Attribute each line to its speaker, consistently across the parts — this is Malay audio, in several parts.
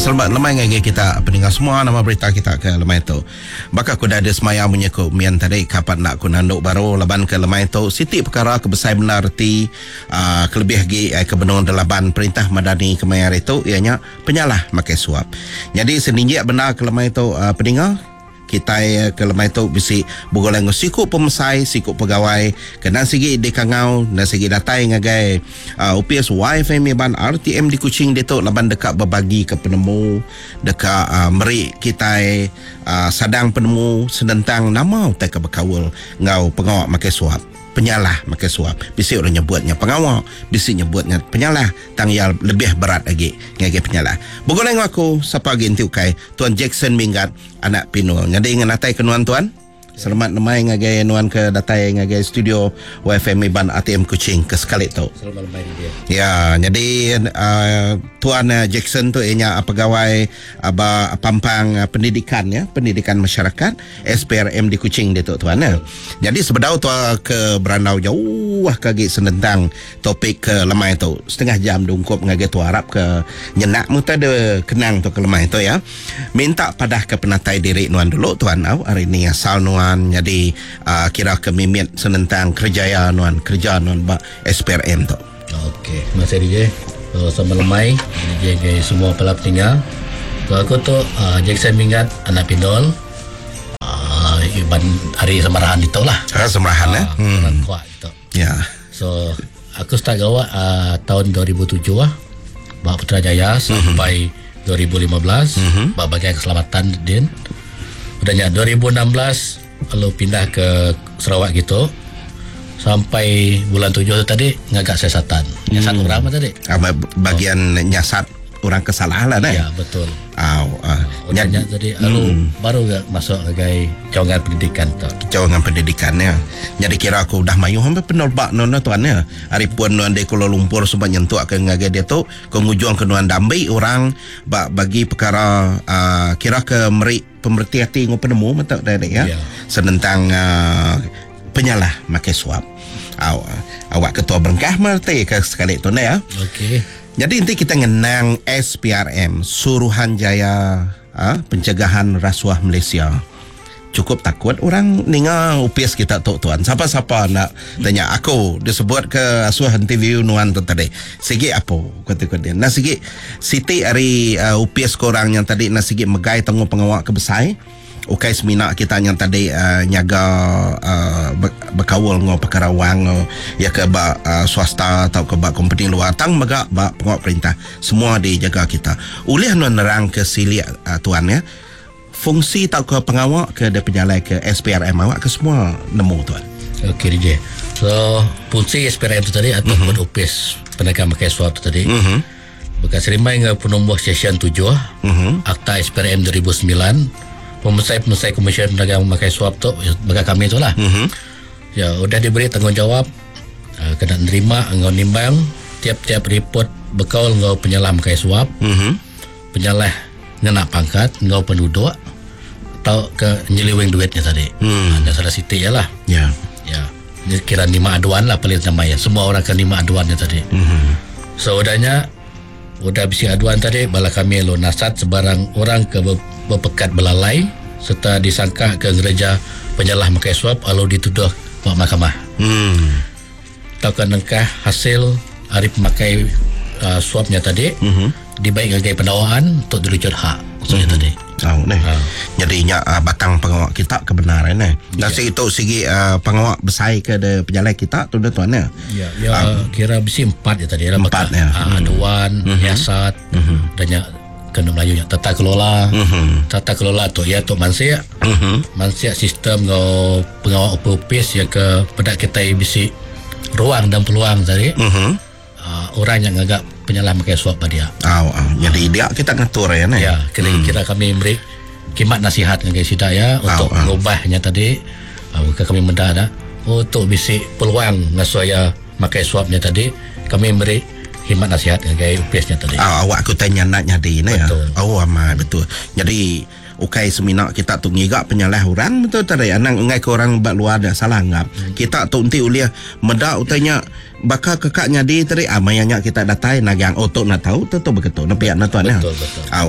Speaker 1: Selamat lemai ngai kita pendengar semua nama berita kita ke lemai tu. Baka aku dah ada semaya menyekut mian tadi kapan nak aku nanduk baru laban ke lemai tu. Siti perkara kebesai benar reti kelebih lagi kebenungan laban perintah madani kemayar itu ianya penyalah makai suap. Jadi seninjak benar ke lemai tu pendengar kita ke lemai tu bisi bergolong sikut pemesai, sikut pegawai kena segi di kangau dan segi datai ngagai UPS wifi ban RTM di Kuching dia tu laban dekat berbagi ke penemu dekat meri kita sadang penemu sedentang nama utai ke berkawal ngau pengawak makai suap penyalah makai suap bisi orang nyebutnya pengawak bisi nyebutnya penyalah tang yang lebih berat lagi ngagai penyalah bergolong aku siapa lagi nanti ukai Tuan Jackson Minggat anak Pinul ngadi nganatai kenuan tuan. Selamat lemai ngagai nuan ke datai ngagai studio WFM Iban ATM Kuching ke sekali tu.
Speaker 2: Selamat lemai dia.
Speaker 1: Ya, jadi Tuan Jackson tu ianya pegawai pampang pendidikan ya, pendidikan masyarakat SPRM di Kuching dia tu tuan. Jadi sebedau tu ke berandau jauh kagi senentang topik ke lemai tu. Setengah jam dungkup ngagai tu harap ke nyenak mu ada kenang tu ke lemai tu ya. Minta padah ke penatai diri nuan dulu tuan hari ni asal nuan jadi kira kemimit senentang kerjaya nuan kerja nuan SPRM tu.
Speaker 2: Okey, masa dia sama lemai dia semua pala pendengar. Aku tu Jackson Minggat anak Pinol. Iban hari semarahan itu lah.
Speaker 1: Semarahan
Speaker 2: Kuat itu.
Speaker 1: Ya.
Speaker 2: So aku start gawa tahun 2007 Bak Putrajaya sampai 2015 bak bagian keselamatan din. Udahnya 2016 lalu pindah ke Sarawak gitu sampai bulan 7 tu tadi ngagak siasatan. Nyasat berapa tadi?
Speaker 1: Bagian nyasat orang kesalahan
Speaker 2: Ya betul.
Speaker 1: Nyat
Speaker 2: jadi lalu baru masuk sebagai cawangan pendidikan tu.
Speaker 1: Cawangan pendidikannya. Jadi kira aku dah mayu hampir penerbak nona tuan ya. Hari pun nuan di Kuala Lumpur sebab nyentuh ke ngagai dia tu kengujung ke nuan dambai orang bagi perkara kira ke meri pemerhati hati ngau penemu mata dah ya. Senentang penyalah makai suap. Awak ketua berengkah merti ke sekali tu ya.
Speaker 2: Okey.
Speaker 1: Jadi nanti kita ngenang SPRM Suruhanjaya Pencegahan Rasuah Malaysia. Cukup takut orang ninga UPS kita tu tuan. Siapa-siapa nak tanya aku disebut ke asuhan TV nuan tu tadi. Sigi apa kata dia. Nah sigi Siti hari UPS korang yang tadi nah sigi megai tanggung pengawak kebesai. Ukai semina kita yang tadi nyaga berkawal ngau perkara wang ya ke swasta atau ke company luar tang mega pengawal perintah semua dijaga kita. Ulih nerang ke silik tuan ya. Fungsi tak ke pengawal ke ada penjalai ke SPRM awak ke semua nemu tuan.
Speaker 2: Okey DJ. So fungsi SPRM tu tadi atau UPS penekan makai suap tu tadi. Bekas rimai ngau penomboh session 7 Akta SPRM 2009 Pemesai Komisen Dagang Makai Suap tu bagi kami tu lah. Ya, udah diberi tanggungjawab kena nerima ngau nimbang tiap-tiap report bekal ngau penyalah makai suap. Penyalah ngena pangkat ngau penduduk atau ke nyeliwing duitnya tadi. Ada salah siti lah.
Speaker 1: Ya.
Speaker 2: Ya. Ini kira 5 aduan lah paling namanya. Semua orang kan 5 aduannya tadi. So udahnya udah bisi aduan tadi bala kami lo nasat sebarang orang ke berpekat belalai serta disangka ke gereja penyalah makai suap lalu dituduh ke mahkamah. Tahu nengkah hasil hari pemakai suapnya tadi dibaik sebagai pendakwaan untuk dirujuk hak maksudnya tadi.
Speaker 1: Jadinya batang pengawak kita kebenaran dan itu segi pengawak besar ke ada penjalai kita tu tuan ya.
Speaker 2: Kira besi 4 ya tadi lah.
Speaker 1: 4 ya.
Speaker 2: Aduan, siasat dan kena Melayunya tata kelola. Tata kelola tu ya tu mansia. Mansia sistem ngau pengawak UPS ya ke pedak kita bisi ruang dan peluang tadi. Orang yang agak penyalah makai suap pada dia.
Speaker 1: Jadi dia kita ngatur ya.
Speaker 2: Ya, kira kami beri kimat nasihat dengan sidaya untuk mengubahnya tadi. Kami mendadak untuk bisi peluang ngasaya makai suapnya tadi. Kami beri khidmat nasihat dengan UPS-nya tadi.
Speaker 1: Awak aku tanya naknya di ni ya. Betul. Jadi ukai semina kita tu ngigak penyalah orang betul tadi anang ngai ke orang bak luar dah salah ngap. Kita tu nanti uliah medak utanya bakal kakaknya di tadi mayanya kita datai nagang otok nak tahu tu begitu nak piak nak tuan ya.
Speaker 2: Betul.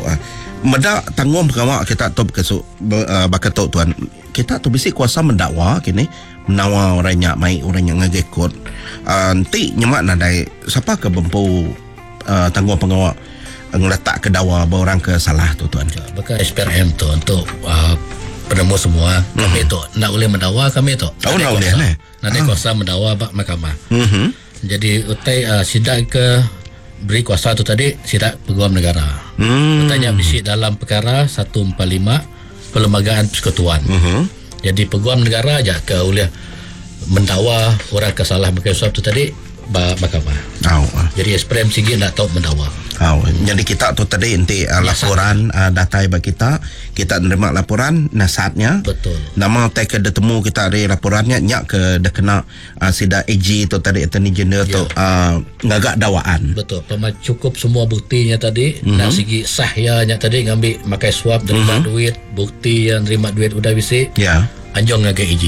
Speaker 1: Meda tanggung kawa kita tu kesu bakal tu tuan kita tu bisi kuasa mendakwa kini menawa orangnya mai orangnya ngagekot nanti nyemak nadai siapa ke bempu tanggung pengawa ngeletak ke dawa orang ke salah tu tuan.
Speaker 2: Bakal SPRM tu untuk penemu semua kami tu nak boleh mendakwa kami tu.
Speaker 1: Nak boleh ni.
Speaker 2: Nanti kuasa mendakwa bak mahkamah. Jadi utai sidak ke beri kuasa tu tadi sidak peguam negara. Tanya bisi dalam perkara 145 Perlembagaan Persekutuan. Jadi peguam negara aja ke boleh mendakwa orang ke salah berkait suap tu tadi mahkamah. Jadi SPRM sigi nak tahu mendakwa.
Speaker 1: Jadi kita tu tadi nanti laporan datai bagi kita menerima laporan nasihatnya.
Speaker 2: Betul.
Speaker 1: Nama take ke temu kita ada laporannya nyak ke dah kena sida AG tu tadi Attorney General tu ngagak dakwaan.
Speaker 2: Betul. Pema cukup semua buktinya tadi nak segi sahnya tadi ngambil makai suap terima duit, bukti yang terima duit udah bisi.
Speaker 1: Ya.
Speaker 2: Anjong ngagai AG.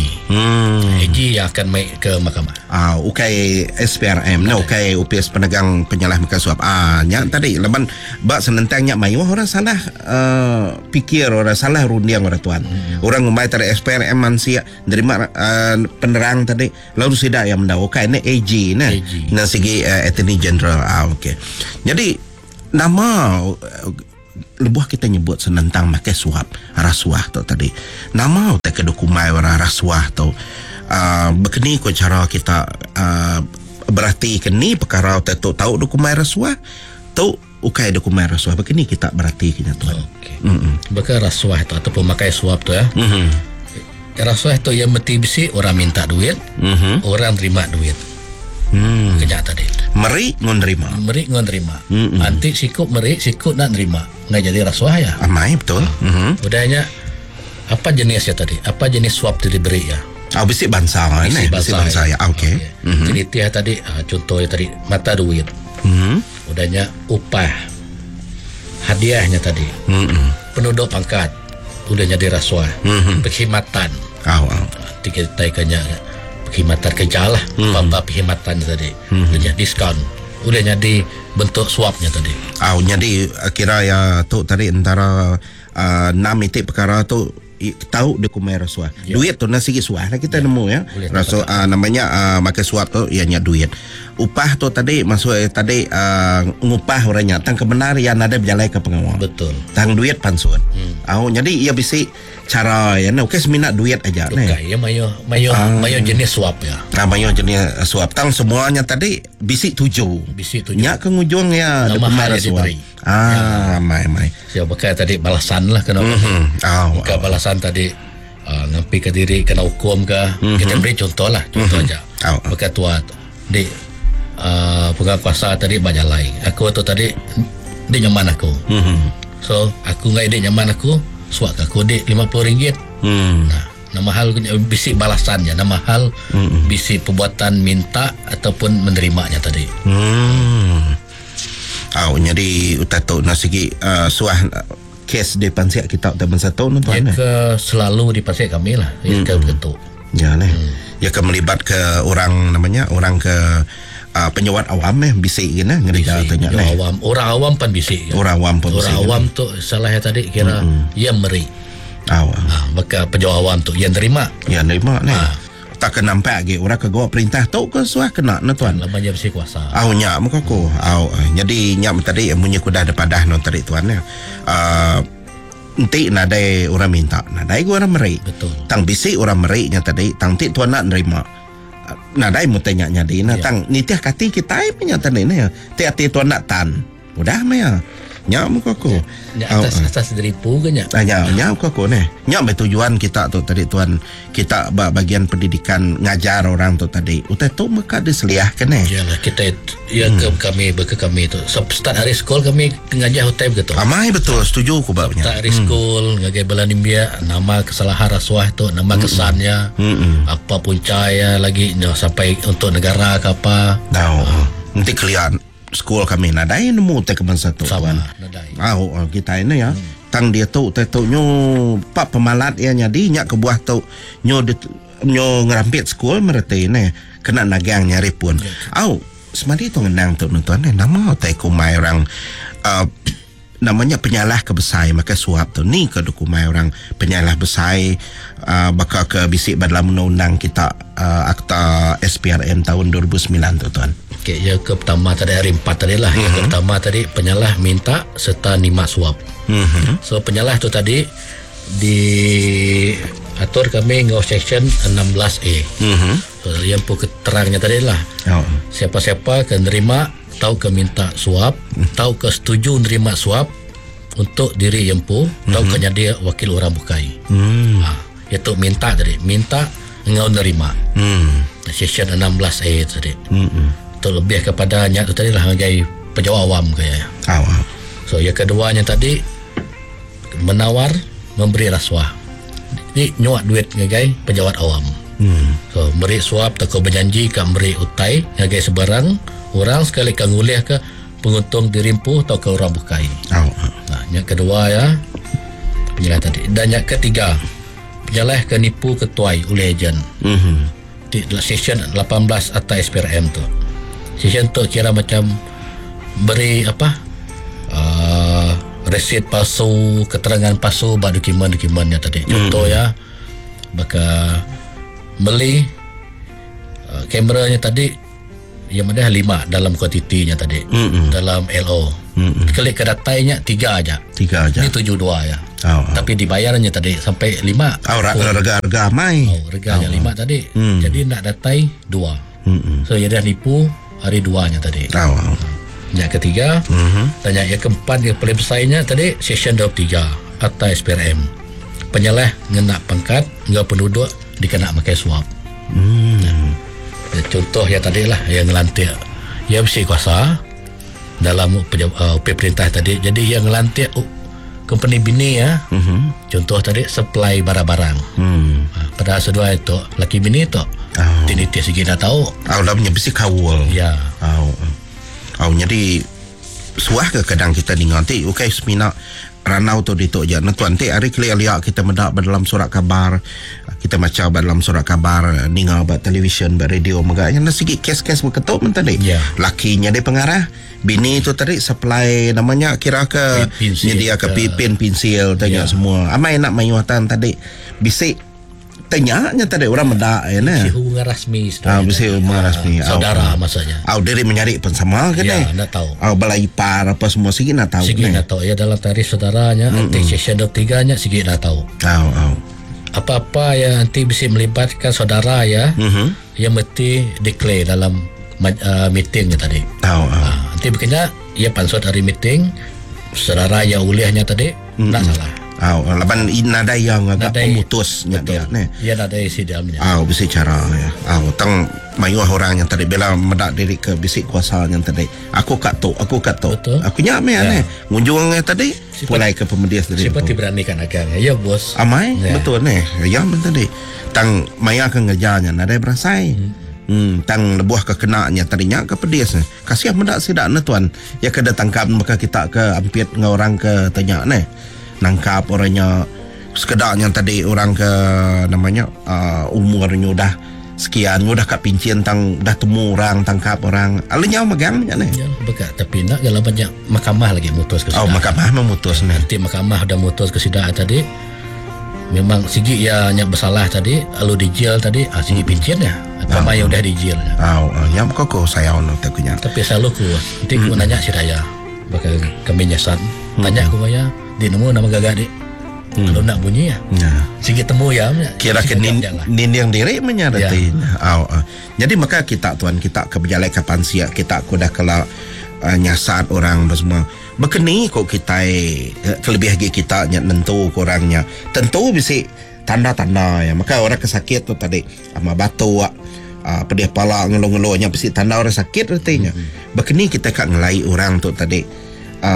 Speaker 2: AG yang akan maik ke mahkamah.
Speaker 1: Ukai SPRM ukai UPS penegang penyalah makan suap. Nyak tadi leban bak senentangnya mai orang salah pikir orang salah rundiang orang tuan. Orang ngumbai tadi SPRM mansia nerima penerang tadi lalu sidak yang mendakwa ukai ni AG ni. Nah segi Attorney General. Okey. Jadi nama lebuh kita nyebut senentang makai suap rasuah tu tadi nama tak dokumen orang rasuah tu begini ko cara kita berarti kini perkara tu tahu dokumen rasuah tu ukai dokumen rasuah begini kita berarti kena tuan.
Speaker 2: Bakal rasuah tu ataupun makai suap tu ya. Rasuah tu yang mesti bisi orang minta duit, orang terima duit. Kejap tadi
Speaker 1: meri ngon terima
Speaker 2: nanti sikut meri sikut nak terima nggak jadi rasuah ya.
Speaker 1: Amai betul.
Speaker 2: Udahnya apa jenisnya tadi, apa jenis suap diberi ya.
Speaker 1: Bisi bansa ni bisi bansa ya. Okey.
Speaker 2: Jadi tiah tadi contohnya tadi mata duit, udahnya upah hadiahnya tadi, penduduk pangkat udah jadi rasuah, perkhidmatan tiga taikannya perkhidmatan kerja lah, apa perkhidmatan tadi, udah diskon, udah jadi bentuk suapnya tadi.
Speaker 1: Jadi kira ya tu tadi antara 6 itik perkara tu tahu dokumen rasuah. Duit tu nasi suah lah kita nemu ya. Rasuah namanya makai suap tu ianya duit. Upah tu tadi masuk tadi ngupah orangnya tang kebenar yang ada berjalan ke pengawal.
Speaker 2: Betul.
Speaker 1: Tang duit pansuan. Jadi ia bisi cara ya okey seminat duit aja ni.
Speaker 2: Okey ya mayo jenis suap ya.
Speaker 1: Mayo jenis suap tang semuanya tadi bisi 7. Nya ke ngujung ya
Speaker 2: nama hal
Speaker 1: suap. Mai.
Speaker 2: Siapa bakal tadi balasan lah kena. Bukan balasan tadi ngampi ke diri kena hukum ke. Kita beri contoh lah, contoh aja. Bakal tua di pengakuasa tadi banyak lain. Aku tu tadi di nyaman aku. So aku ngai di nyaman aku, suak aku di RM50. Nah, nama hal bisi balasannya, nama hal bisi perbuatan minta ataupun menerimanya tadi.
Speaker 1: Jadi utato nasigi suah kes di pansiak kita teman satu tu
Speaker 2: ya ke selalu di pansiak kami lah ya ke begitu
Speaker 1: ya nih ya ke melibat ke orang namanya orang ke penyewat awam bisik gini ngerja tanya nih
Speaker 2: orang awam pan bisik
Speaker 1: orang awam
Speaker 2: tu salah ya tadi kira yang meri maka pejabat awam tu yang terima nih tak kena nampak lagi orang ke gawat perintah tu ke suah kena na tuan namanya besi kuasa
Speaker 1: nyak muka ko jadi nyak tadi punya kuda ada padah non tadi tuan ya nanti nadai orang minta nadai orang meri
Speaker 2: betul
Speaker 1: tang bisi orang meri nya tadi tang ti tuan nak nerima nadai mu tanya nya di na tang nitiah kati kita punya tadi ni ya ti tuan nak tan udah maya nyak muka ko
Speaker 2: atas deripu ke nyak
Speaker 1: nyak muka ko ni nyak bertujuan kita tu tadi tuan kita bagian pendidikan ngajar orang tu tadi utai tu maka diseliah kan
Speaker 2: yalah kita ya kami tu start hari sekolah kami ngajar hotel begitu
Speaker 1: amai betul setuju aku babnya
Speaker 2: start hari sekolah ngajar belanimbia nama kesalahan rasuah tu nama kesannya apa puncaya lagi sampai untuk negara ke apa
Speaker 1: nanti kalian sekolah kami nadai nemu te keman satu
Speaker 2: sama nadai
Speaker 1: kita ini ya tang dia tu nyo pak pemalat ya nyadi nyak ke buah tu nyo nyo ngerampit school merti ne kena nagang nyari pun. Au semadi tu ngenang tu nonton nama tai kumai orang namanya penyalah ke besai maka suap tu ni ke dokumai orang penyalah besai bakal ke bisik dalam undang-undang kita Akta SPRM tahun 2009 tu tuan.
Speaker 2: Okey, yang ke pertama tadi hari 4 tadi lah. Yang ke pertama tadi penyalah minta serta nimak suap. So penyalah tu tadi diatur kami ngau section 16A. So yang pun keterangnya tadi lah. Siapa-siapa ke nerima tahu ke minta suap, tahu ke setuju nerima suap untuk diri empu, tahu ke nyadi wakil orang bukai. Itu minta tadi, minta engau nerima. Section 16A tadi. Itu lebih kepada nya tu tadi lah sebagai penjawab awam kaya. So yang keduanya tadi menawar memberi rasuah. Jadi nyuak duit sebagai penjawab awam. So beri suap tak berjanji ke beri utai sebagai sebarang orang sekali kan ngulih ke penguntung dirimpu atau ke orang bukai. Nah, yang kedua ya penyalah tadi. Dan yang ketiga penyalah ke nipu ketuai oleh ejen. Di section 18 atau SPRM tu. Section tu kira macam beri apa? Resit palsu, keterangan palsu bak dokumen-dokumennya tadi. Contoh ya baka beli kameranya tadi yang ada 5 dalam kuantitinya tadi. Dalam LO. Klik ke datanya 3 aja. Ini 72 ya. Tapi dibayarnya tadi sampai 5.
Speaker 1: Harga mai.
Speaker 2: Reganya 5 tadi. Jadi nak datai 2. So dia dah nipu hari 2-nya tadi. Yang ketiga dan yang keempat yang paling besarnya tadi section 23 atau SPRM. Penyalah ngena pangkat enggak penduduk dikena pakai suap. Contoh yang tadi lah yang ngelantik yang bersih kuasa dalam perintah tadi. Jadi yang ngelantik company bini ya. Contoh tadi supply barang-barang. Pada sedua itu laki bini tu tiniti segi dah tahu.
Speaker 1: Dah punya bersih kawal.
Speaker 2: Ya.
Speaker 1: Jadi suah ke kadang kita dengar nanti okay semina ranau tu ditok je tuan nanti hari kelia-lia kita mendak dalam surat kabar kita macam dalam surat kabar dengar buat televisyen buat radio magaknya sikit kes-kes berketuk tadi lakinya dia pengarah bini tu tadi supply namanya kira ke nyedia ke pipin pensil tanya semua amai nak mayuatan tadi bisik tanyanya tadi orang mendak ya nah
Speaker 2: hubungan rasmi
Speaker 1: bisik hubungan rasmi
Speaker 2: saudara maksudnya
Speaker 1: dari mencari pensama ke
Speaker 2: ya nak tahu
Speaker 1: balai ipar apa semua sikit nak tahu
Speaker 2: sikit nak tahu ya dalam tarikh saudaranya nanti section 23 nya sikit nak tahu apa-apa yang nanti bisa melibatkan saudara ya yang mesti declare dalam meetingnya tadi nanti begini ya pansut hari meeting saudara yang ulihnya tadi nak salah
Speaker 1: laban nada yang agak memutusnya dia ne
Speaker 2: ya nada isi dalamnya
Speaker 1: bisa cara ya tang mayu orang yang tadi bela medak diri ke bisik kuasa yang tadi aku kat tu aku nyak me ne ngunjung tadi mulai ke pemedias tadi
Speaker 2: seperti beranikan agak ya bos
Speaker 1: amai betul ne ya tadi tang maya ke ngerjanya nada berasai tang lebuah ke kenanya tadinya ke pedias kasihan mendak sidak ne tuan ya ke datangkan maka kita ke ampit ngorang ke tanya ne nangkap orangnya sekedarnya tadi orang ke namanya umurnya udah sekian udah kat pincin tang dah temu orang tangkap orang alanya megang nya
Speaker 2: ya bekat tapi nak kalau banyak mahkamah lagi mutus ke sidang
Speaker 1: mahkamah memutus
Speaker 2: nanti mahkamah dah mutus ke sidang tadi memang sigi ya nya bersalah tadi lalu dijil tadi sigi pincin ya apa yang udah dijil
Speaker 1: yang koko saya ono takunya
Speaker 2: tapi selalu ku nanti ku nanya si raya bakal kami nyasan tanya ku ya di nemu nama gagak dik kalau nak bunyi ya sikit temu ya
Speaker 1: kira ke nin yang diri menyadati jadi maka kita tuan kita ke berjalan kapan siap kita kuda kala nyasat orang semua berkeni kok kita kelebih lagi kita nentu kurangnya tentu bisa tanda-tanda ya maka orang kesakit tu tadi sama batu pedih pala ngeluh-ngeluhnya pasti tanda orang sakit artinya berkeni kita kak ngelai orang tu tadi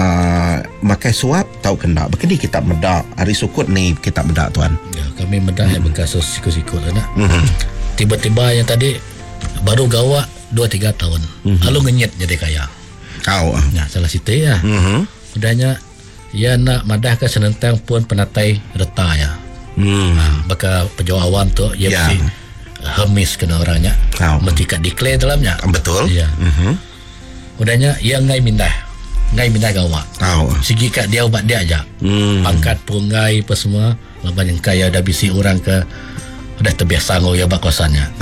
Speaker 1: makai suap tahu kena begini kita medak hari sukut ni kita medak tuan
Speaker 2: ya kami medak yang berkasus sikut-sikut nak tiba-tiba yang tadi baru gawak 2-3 tahun lalu ngenyet jadi kaya nah salah situ ya udahnya ya nak madah ke senentang pun penatai reta ya baka penjawab awam tu ya mesti hemis kena orangnya. Mesti kat declare dalamnya.
Speaker 1: Betul.
Speaker 2: Ya. Udahnya yang ngai mindah gawak. Sigi kat dia ubat dia aja. Pangkat pungai apa semua. Lepas yang kaya dah bisi orang ke udah terbiasa ngau ya bak kosannya.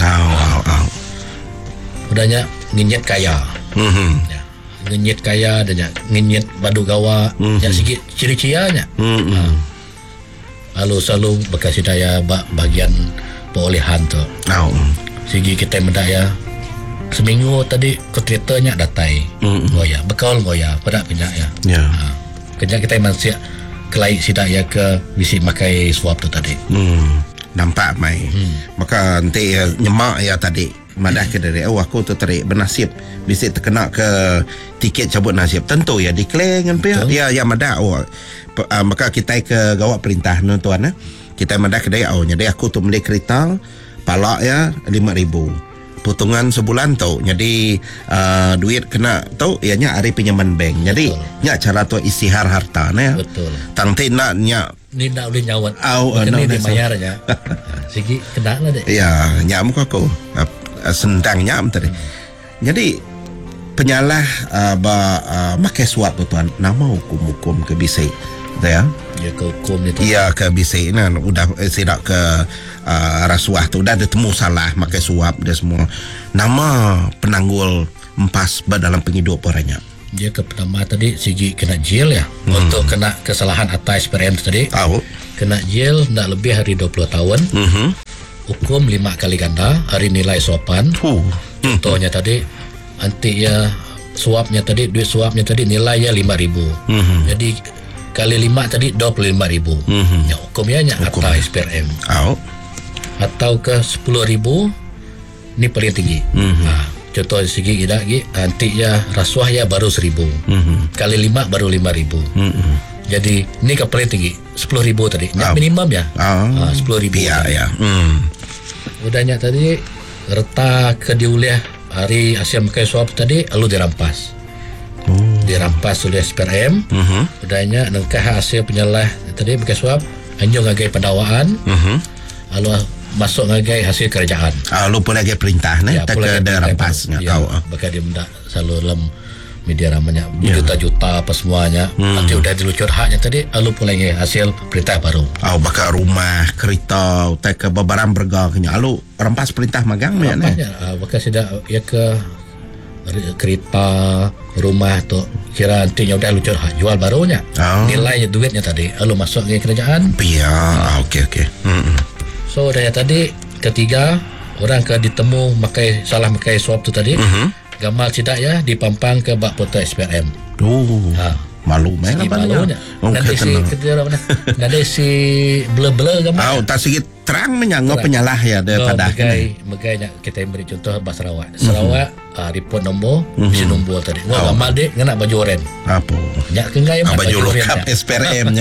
Speaker 2: Udahnya nginyet kaya. Ya. Nginyet kaya dan nginyet badu gawak. Ya sikit ciri-cirinya. Lalu selalu bekas daya bagian perolehan tu. Sigi kita mendaya seminggu tadi kontraktornya datai ngoya bekal ngoya pada pinyak ya. Kerja kita masih kelai sidaya ke bisi makai swab tu tadi.
Speaker 1: Nampak mai. Maka nanti nyemak ya tadi madah ke dari aku tu tarik bernasib bisi terkena ke tiket cabut nasib tentu ya declare dengan pihak ya madah maka kita ke gawat perintah tuan kita madah ke dia jadi aku tu beli kereta palak ya 5,000 potongan sebulan tau. Jadi duit kena tau ianya hari pinjaman bank. Jadi nya cara tu istihar harta ya.
Speaker 2: Betul.
Speaker 1: Tang te nak nya
Speaker 2: ni nak boleh nyawat.
Speaker 1: Ni
Speaker 2: dibayarnya. Sigi kena lah dek.
Speaker 1: Ya, nya muka aku. Sendangnya tadi. Jadi penyalah makai suap tu tuan. Nama hukum ke bisai. Ya.
Speaker 2: Ya ke hukum ni tu.
Speaker 1: Ya ke bisai nah udah sidak ke rasuah tu dah ditemu salah makai suap dia semua. Nama penanggul empas dalam penghidup orangnya.
Speaker 2: Dia ke pertama tadi sigi kena jail ya. Untuk kena kesalahan atas SPRM tadi. Kena jail tak lebih hari 20 tahun. Hukum 5 kali ganda hari nilai suapan. Contohnya tadi nanti ya suapnya tadi duit suapnya tadi nilainya 5,000. Jadi kali 5 tadi 25,000. Ya hukumnya atas SPRM. Atau ke 10,000 ni paling tinggi. Contoh segi kita nanti ya rasuah ya baru 1,000. Kali 5 baru 5,000. Jadi ni ke paling tinggi 10,000 tadi. Minimum ya. 10,000.
Speaker 1: Ya.
Speaker 2: Udahnya tadi reta ke diuliah hari Asia makai suap tadi lalu dirampas. Dirampas oleh SPRM. Udahnya nengkah hasil penyalah tadi makai suap hanya ngagai pendawaan. Lalu masuk ngagai hasil kerajaan.
Speaker 1: Lu pun lagi perintah ni tak ada rampasnya kau.
Speaker 2: Bakal dia mendak selalu dalam media ramanya juta-juta apa semuanya. Nanti udah dilucur haknya tadi lalu pun lagi hasil perintah baru.
Speaker 1: Bakal rumah, kereta, tak ke barang bergaknya. Lalu rampas perintah magang ni.
Speaker 2: Bakal sudah ya ke kereta, rumah tu kira nantinya udah lucur hak jual barunya. Nilainya duitnya tadi lalu masuk ke kerajaan.
Speaker 1: Okey.
Speaker 2: So dah tadi ketiga orang ke ditemu salah makai swab tu tadi. Gamal tidak ya dipampang ke bak portal SPRM.
Speaker 1: Malu main apa
Speaker 2: ni? Nanti si blur gamal.
Speaker 1: Tak sikit terang menyanggup penyalah ya daripada
Speaker 2: megai kita beri contoh bahasa Sarawak. Sarawak report nombor si nombor tadi. Gamal dek ngena baju oren.
Speaker 1: Apa?
Speaker 2: Nyak kengai
Speaker 1: baju lokap SPRM-nya.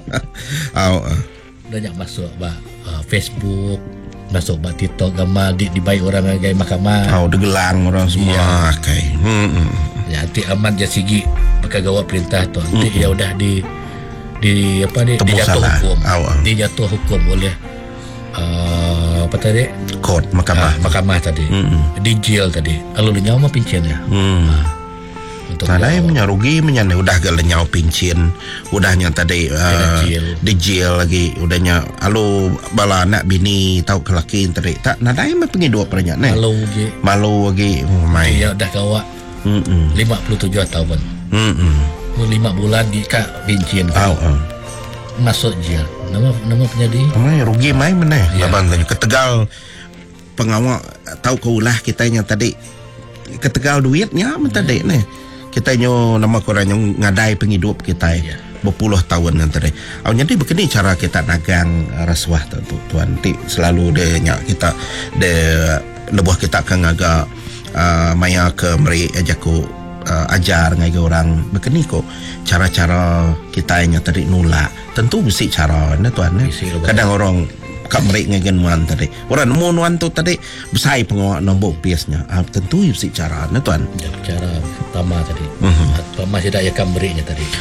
Speaker 2: Banyak masuk Facebook, masuk TikTok gamal dibaik orang ngagai mahkamah.
Speaker 1: Degelang orang semua.
Speaker 2: Ya nanti aman je sigi pakai gawat perintah tu. Nanti ya udah dijatuh hukum. Dijatuh hukum oleh apa tadi?
Speaker 1: Court mahkamah
Speaker 2: tadi. Di jail tadi. Lalu nyawa pincin ya.
Speaker 1: Ada yang rugi udah gak lenyau pincin udahnya tadi di jail lagi udahnya lalu bala anak bini tahu kelaki tadi tak nada yang penghidup banyak malu lagi
Speaker 2: dia udah kawak 57 tahun 5 bulan di kak pincin masuk jail nama penyadi
Speaker 1: rugi main mana laban ke Tegal pengawal tahu keulah kita yang tadi ke Tegal duitnya tadi nih kita nama korang yang ngadai penghidup kita berpuluh tahun nanti. Jadi begini cara kita nagang rasuah tu tuan. Selalu dia kita lebuh kita akan ngagak maya ke meri ajaku ajar ngagai orang begini kok cara-cara kita yang tadi nolak. Tentu mesti cara tuan. Kadang orang kat meri ngagai nuan tadi. Orang nemu nuan tu tadi besar pengawal nombor biasnya. Tentu mesti cara tuan.
Speaker 2: Cara pertama tadi. Pertama tidak ya kamerinya tadi.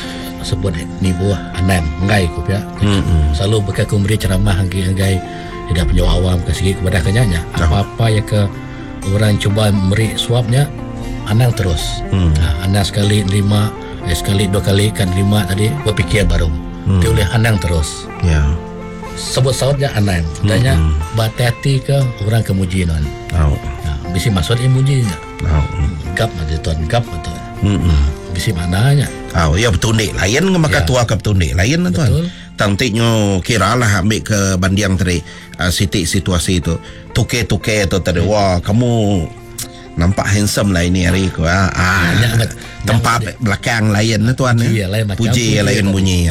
Speaker 2: sebut ni buah Anang ngai ku pia. Selalu bekas ku beri ceramah ngai tidak penjawab awam ke sikit kepada kenyanya. Apa-apa yang ke orang cuba beri suapnya Anang terus. Anang sekali nerima, sekali dua kali kan nerima tadi berfikir baru. Dia oleh Anang terus.
Speaker 1: Ya.
Speaker 2: Sebut sautnya Anang. Tanya berhati-hati ke orang kemuji non. Bisi maksud mujinya. Gap aja tuan, gap betul. Bisi maknanya.
Speaker 1: Ya betundik lain ke maka tua ke betundik lain tuan. Tantiknya kira lah ambil ke bandiang tadi sitik situasi itu. Tuke-tuke itu tadi. Wah kamu nampak handsome lah ini hari ku. Tempat belakang lain tuan. Puji lain bunyi.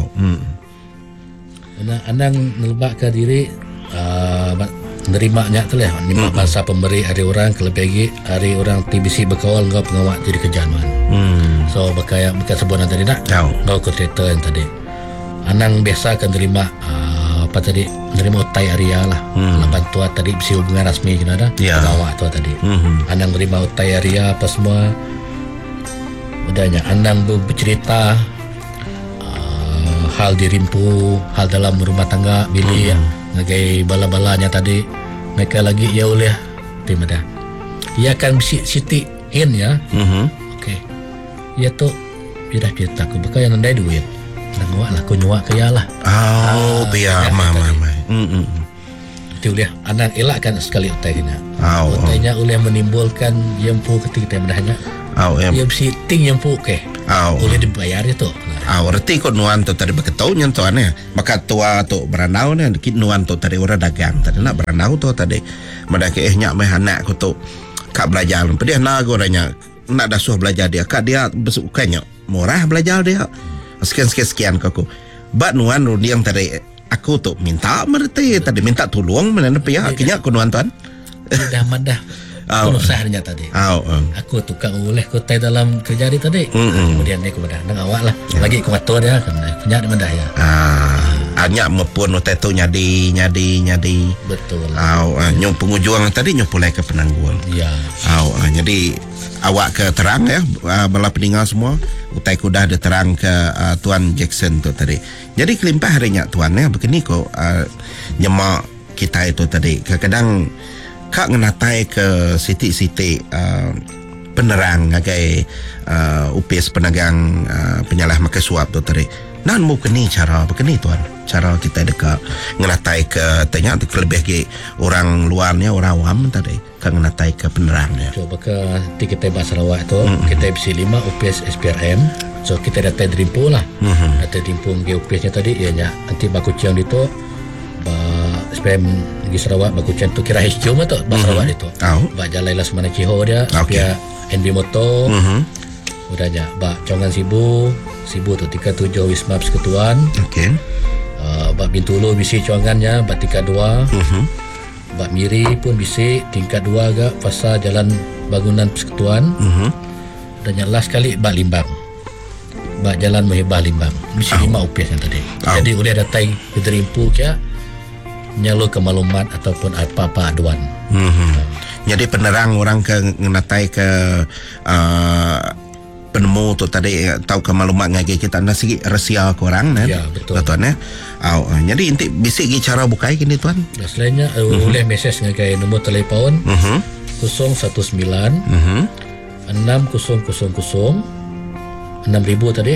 Speaker 2: Anang nelbak ke diri nerimanya tu lah. Nimpak bahasa pemberi hari orang kelebih lagi hari orang TBC berkawal engkau pengawak jadi kejaman. So bekas sebuah tadi nak. Engkau ke cerita yang tadi. Anang biasa akan terima apa tadi nerima utai Arya lah. Bantuan tadi bisi hubungan rasmi kena ada. Pengawak tu tadi. Anang terima utai Arya apa semua. Udahnya Anang bercerita hal dirimpu, hal dalam rumah tangga Billy ngagai bala-balanya tadi. Mereka lagi ya oleh terima dah. Ia akan siti in ya. Okey. Ia tu bidah kita aku bakal yang andai duit. Nangwak lah, kunyuak kaya lah.
Speaker 1: Biar mama.
Speaker 2: Itu boleh anak elakkan sekali utainya. Utainya boleh menimbulkan yang pu ketika mendahnya. Yang siting yang pu ke. Boleh dibayar itu.
Speaker 1: Reti kau nuan tu tadi berketau nyanto aneh. Maka tua tu beranau ni, kit nuan tu tadi orang dagang tadi nak beranau tu tadi. Mereka nyak meh anak ku tu kak belajar. Pedih nak goranya nak dasuh belajar dia. Kak dia besukanya murah belajar dia. Sekian aku. Bat nuan yang tadi aku tu minta merti tadi minta tolong mana pihak akhirnya aku nuan tuan.
Speaker 2: Dah madah. Penusahnya tadi. Aku tukang oleh kotai dalam kerja dia tadi. Kemudian dia kepada nang awak lah. Lagi ku atur dia kan. Punya di madah ya. Hanya mepun otai tu nyadi. Betul.
Speaker 1: Nyong pengujuang tadi nyong pulai ke penangguan.
Speaker 2: Ya.
Speaker 1: Jadi awak ke terang ya bala peninggal semua utai kuda ada terang ke Tuan Jackson tu tadi. Jadi kelimpah harinya tuan ya begini kok nyemak kita itu tadi kadang-kadang kak ngenatai ke sitik-sitik penerang ngagai upis penagang penyalah makai suap tu tadi. Nan mau keni cara begini tuan. Cara kita dekat ngenatai ke tanya terlebih ke orang luarnya orang awam tadi kan ngenatai ke penerangnya.
Speaker 2: Coba ke kita bahasa Sarawak tu kita bisa 5 UPS SPRM. So kita datai drimpu lah. Datai drimpu ke UPSnya tadi ianya nanti baku ciang itu SPM di Sarawak baku ciang tu kira HQ mah tu bahasa Sarawak itu. Ba jalan lah semana Ciho dia supaya NB Moto. Udahnya ba Congan Sibu tu 37 Wisma Persekutuan. Okey. Bak Bintulu bisi cuangannya bak tingkat 2. Bak Miri pun bisi tingkat 2 agak fasa jalan bangunan persekutuan. Dan yang last kali bak Limbang. Bak jalan Muhibah Limbang. Bisi 5 UPS yang tadi. Jadi boleh datai ke Derimpu kia nyalo ke maklumat ataupun apa-apa aduan.
Speaker 1: Jadi penerang orang ke ngenatai ke penemu tu tadi tahu ke maklumat ngaji kita nak sikit rahsia korang kan.
Speaker 2: Ya betul.
Speaker 1: Tuan ya. Jadi inti bisik gi cara bukai kini tuan.
Speaker 2: Selainnya boleh mesej ngaji nombor telefon 019 6000 6000 tadi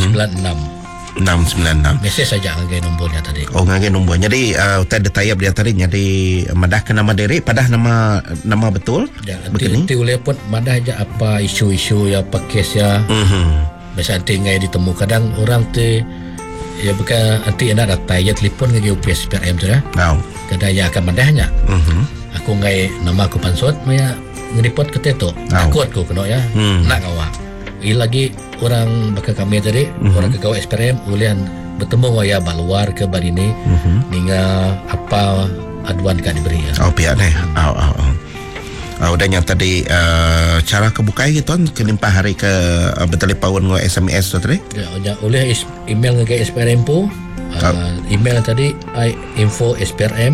Speaker 2: 696. Mesej saja ngaji nombornya tadi.
Speaker 1: Ngaji nombor. Jadi tadi tayap dia tadi jadi madah ke nama diri padah nama betul.
Speaker 2: Ya, nanti boleh pun madah aja apa isu-isu ya apa kes ya. Biasa nanti ngaji ditemu kadang orang tu ya bukan nanti nak datai ya telefon ngaji UPS SPRM tu ya. Kadang ya akan madahnya. Aku ngaji nama aku pansot maya ngeripot ke teto. Takut aku kena ya. Nak awak. Lagi orang bakal kami tadi orang kekawal SPRM boleh bertemu waya baluar ke bar ini hingga apa aduan kan diberi ya.
Speaker 1: Pihak ni. Dan yang tadi cara kebukai gitu kan kelimpah hari ke bertelefon dengan SMS tu tadi.
Speaker 2: Ya, oleh email dengan SPRM pun. Email tadi info.sprm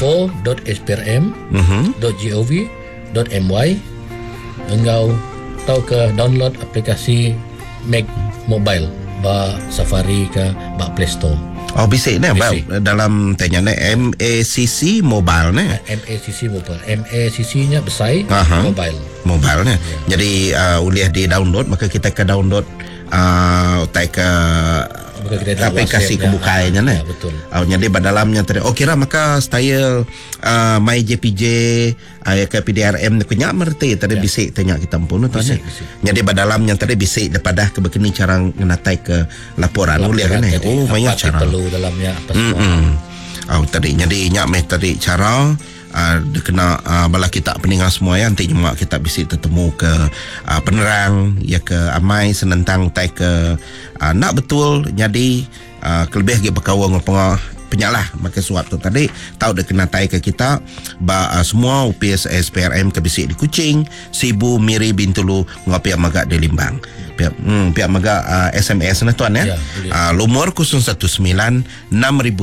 Speaker 2: info.sprm.gov.my. Engkau tahu ke download aplikasi Mac Mobile ba Safari ke ba Play Store.
Speaker 1: Oh bisik ni
Speaker 2: Bisik.
Speaker 1: dalam tanya ni MACC mobile ni.
Speaker 2: MACC mobile. MACC-nya besar
Speaker 1: Aha.
Speaker 2: mobile.
Speaker 1: Mobile ni. Jadi uliah di download, maka kita ke download ke
Speaker 2: Bukan kita ada
Speaker 1: aplikasi
Speaker 2: WhatsApp,
Speaker 1: kebukainya ni.
Speaker 2: ya, betul.
Speaker 1: Jadi dalamnya tadi kira maka style my JPJ ke PDRM ni kunyak merti tadi bisik tanya kita pun tuan ni.
Speaker 2: Bisik.
Speaker 1: Jadi dalamnya tadi bisik daripada kebekini cara ngenatai ke laporan uliah kan ni.
Speaker 2: Jadi,
Speaker 1: Oh banyak
Speaker 2: apa
Speaker 1: cara.
Speaker 2: perlu dalamnya apa semua.
Speaker 1: Tadi jadi nyak meh tadi cara dia kena bala kita peninggal semua ya nanti cuma kita bisa bertemu ke penerang ya ke amai senentang tai ke nak betul jadi kelebih ge berkawang ngopong penyalah maka suap tu tadi tahu dia kena tai ke kita semua UPS SPRM ke bisik di Kuching, Sibu, Miri, Bintulu ngopi maga di Limbang. Pihak maga SMS na tuan ya. Lumur 019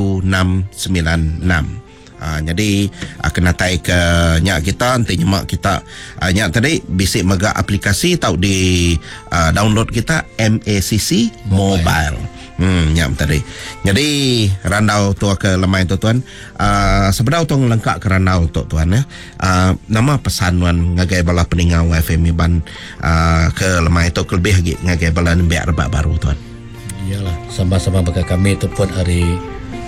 Speaker 1: 600696. Jadi kena tai ke nyak kita nanti nyemak kita nyak tadi bisik mega aplikasi tahu di download kita MACC mobile. Nyak tadi. Jadi randau tu ke lemai tu tuan. Sebenarnya tu lengkap ke randau tu tuan ya. Nama pesanuan ngagai bala peninggal WFM ban ke lemai tu lebih lagi ngagai bala nembiak rebak baru tuan.
Speaker 2: Iyalah sama-sama bagi kami itu pun hari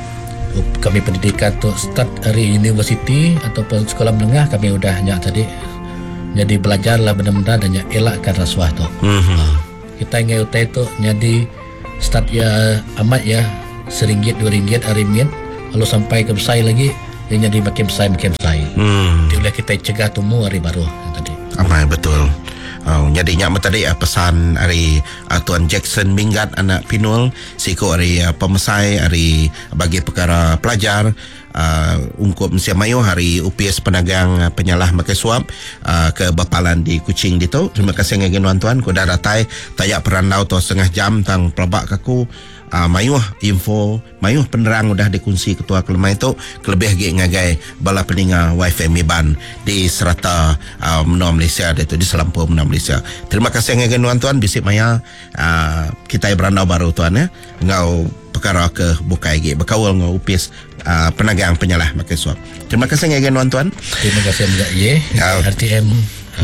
Speaker 2: kami pendidikan tu start dari universiti ataupun sekolah menengah kami udah nyak tadi jadi belajarlah benar-benar dan nyak elakkan rasuah tu. Kita ingat utai tu jadi start ya amat ya RM1 RM2 RM lalu sampai ke besar lagi yang jadi makin besar. Jadi boleh kita cegah temu hari baru tadi.
Speaker 1: Amai betul. Jadi nyak tadi pesan hari Tuan Jackson Minggat anak Pinul siko hari pemesai hari bagi perkara pelajar ungkup Mesia Mayu hari UPS penagang penyalah makai suap ke Bapalan di Kuching itu. Terima kasih ngagin tuan ku dah datai tayak perandau tu setengah jam tang pelabak kaku mayuh info mayuh penerang udah dikunci ketua kelemah itu kelebih lagi ngagai bala peninga wifi miban di serata menua Malaysia itu di Selampur menua Malaysia. Terima kasih ngagin tuan bisik maya kita berandau baru tuan ya ngau perkara ke bukai lagi berkawal ngau UPS penagang penyalah makai suap. Terima kasih ngagin tuan.
Speaker 2: Terima kasih juga ye RTM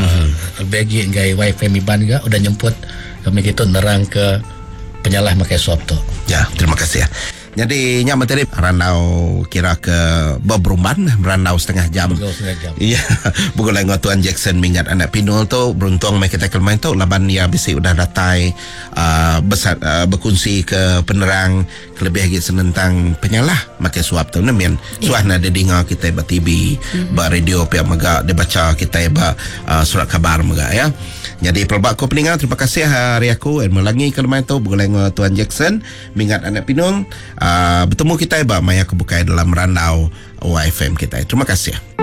Speaker 2: bagi ngai wifi miban juga udah nyemput kami gitu nerang ke penyalah makai suap tu.
Speaker 1: Ya, terima kasih ya. Jadi nyak tadi ranau kira ke beberumban ranau setengah jam. Iya, bukan lagi Tuan Jackson Minggat anak Pinul tu beruntung mai kita kelmain tu laban ya bisi udah datai besar berkunci ke penerang kelebih lagi senentang penyalah makai suap tu nemian. Suahna dia dengar kita ba TV, ba radio pihak maga dia baca kita ba surat khabar maga ya. Jadi pelbak ko peningal terima kasih hari aku melangi kelmain tu bukan lagi Tuan Jackson Minggat anak Pinul bertemu kita ba maya kebukai dalam randau OFM kita. Terima kasih.